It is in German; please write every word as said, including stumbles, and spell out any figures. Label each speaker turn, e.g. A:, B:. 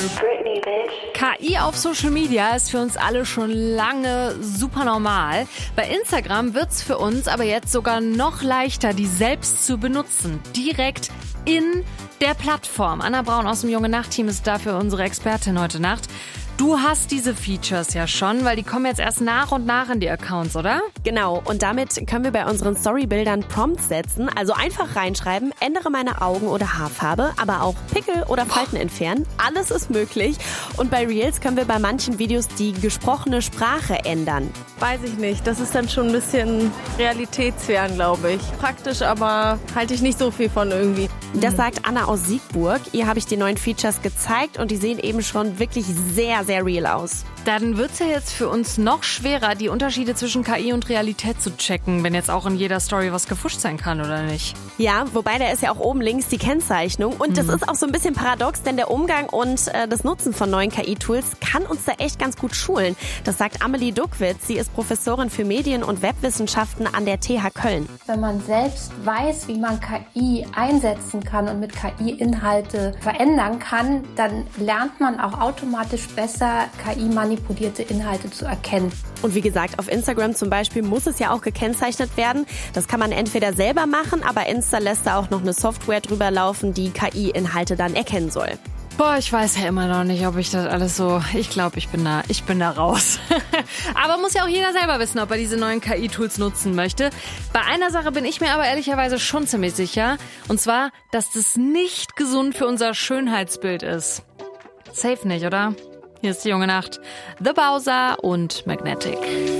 A: Britney, bitch.
B: K I auf Social Media ist für uns alle schon lange super normal. Bei Instagram wird's für uns aber jetzt sogar noch leichter, die selbst zu benutzen. Direkt in der Plattform. Anna Braun aus dem Junge Nacht-Team ist dafür unsere Expertin heute Nacht. Du hast diese Features ja schon, weil die kommen jetzt erst nach und nach in die Accounts, oder?
C: Genau, und damit können wir bei unseren Storybildern Prompts setzen. Also einfach reinschreiben, ändere meine Augen- oder Haarfarbe, aber auch Pickel oder Falten entfernen. Alles ist möglich. Und bei Reels können wir bei manchen Videos die gesprochene Sprache ändern.
D: Weiß ich nicht, das ist dann schon ein bisschen realitätsfern, glaube ich. Praktisch, aber halte ich nicht so viel von irgendwie.
C: Das sagt Anna aus Siegburg. Ihr habe ich die neuen Features gezeigt und die sehen eben schon wirklich sehr, sehr real aus.
B: Dann wird's ja jetzt für uns noch schwerer, die Unterschiede zwischen K I und Realität zu checken, wenn jetzt auch in jeder Story was gefuscht sein kann, oder nicht?
C: Ja, wobei da ist ja auch oben links die Kennzeichnung. Und mhm. das ist auch so ein bisschen paradox, denn der Umgang und äh, das Nutzen von neuen K I-Tools kann uns da echt ganz gut schulen. Das sagt Amelie Duckwitz. Sie ist Professorin für Medien- und Webwissenschaften an der T H Köln.
E: Wenn man selbst weiß, wie man K I einsetzen kann und mit K I-Inhalte verändern kann, dann lernt man auch automatisch besser, K I-manipulierte Inhalte zu erkennen.
C: Und wie gesagt, auf Instagram zum Beispiel muss es ja auch gekennzeichnet werden. Das kann man entweder selber machen, aber Insta lässt da auch noch eine Software drüber laufen, die K I-Inhalte dann erkennen soll.
B: Boah, ich weiß ja immer noch nicht, ob ich das alles so... Ich glaube, ich bin da, ich bin da raus. Aber muss ja auch jeder selber wissen, ob er diese neuen K I-Tools nutzen möchte. Bei einer Sache bin ich mir aber ehrlicherweise schon ziemlich sicher. Und zwar, dass das nicht gesund für unser Schönheitsbild ist. Safe nicht, oder? Hier ist die Junge Nacht, The Bowser und Magnetic.